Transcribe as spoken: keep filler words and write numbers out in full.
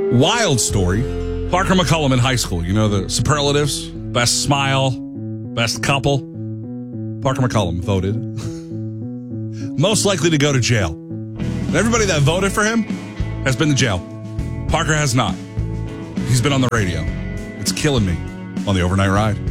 Wild story. Parker McCollum in high school. You know the superlatives? Best smile, best couple. Parker McCollum voted most likely to go to jail. And everybody that voted for him has been to jail. Parker has not. He's been on the radio. It's killing me on the Overnight Ride.